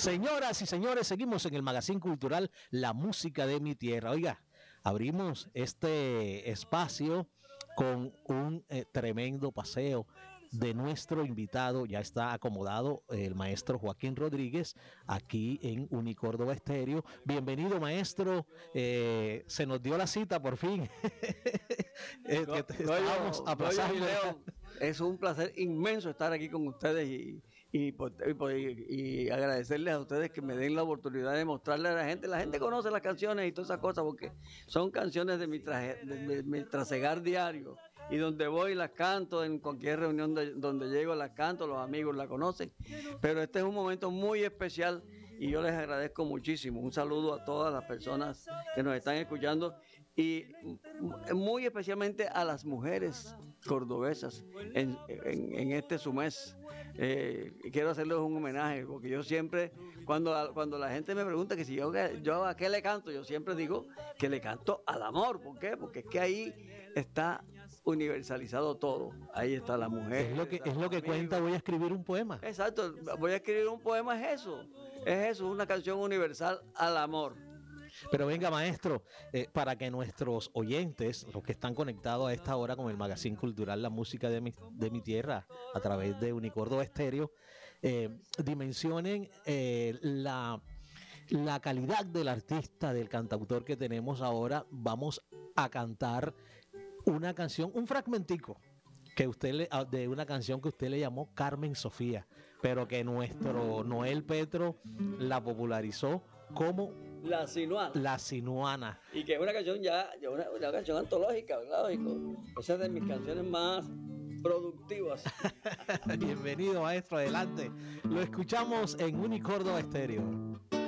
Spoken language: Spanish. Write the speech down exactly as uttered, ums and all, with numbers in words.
Señoras y señores, seguimos en el Magazine Cultural La Música de mi Tierra. Oiga, abrimos este espacio con un eh, tremendo paseo de nuestro invitado. Ya está acomodado el maestro Joaquín Rodríguez aquí en Unicórdoba Estéreo. Bienvenido, maestro. Eh, se nos dio la cita por fin. eh, Go, que estábamos aplazando. Es un placer inmenso estar aquí con ustedes y, y, y, y agradecerles a ustedes que me den la oportunidad de mostrarle a la gente. La gente conoce las canciones y todas esas cosas porque son canciones de mi, traje, de, de mi trasegar diario. Y donde voy las canto, en cualquier reunión de, donde llego las canto, los amigos la conocen. Pero este es un momento muy especial y yo les agradezco muchísimo. Un saludo a todas las personas que nos están escuchando y muy especialmente a las mujeres cordobesas en, en, en este su mes. Eh, quiero hacerles un homenaje porque yo siempre, cuando, cuando la gente me pregunta que si yo, yo a qué le canto, yo siempre digo que le canto al amor. ¿Por qué? Porque es que ahí está universalizado todo. Ahí está la mujer. Es lo que, es lo que cuenta Voy a escribir un poema. Exacto, Voy a escribir un poema, es eso. Es eso, una canción universal al amor. Pero venga, maestro, eh, para que nuestros oyentes, los que están conectados a esta hora con el Magazine Cultural La Música de mi, de mi Tierra, a través de Unicórdoba Estéreo, eh, dimensionen eh, la, la calidad del artista, del cantautor que tenemos ahora, vamos a cantar una canción, un fragmentico que usted le, de una canción que usted le llamó Carmen Sofía, pero que nuestro Noel Petro la popularizó como La Sinuana. La Sinuana. Y que es una canción ya, ya una, una canción antológica, ¿verdad? Esa es de mis canciones más productivas. Bienvenido, maestro, adelante. Lo escuchamos en Unicórdoba Estéreo.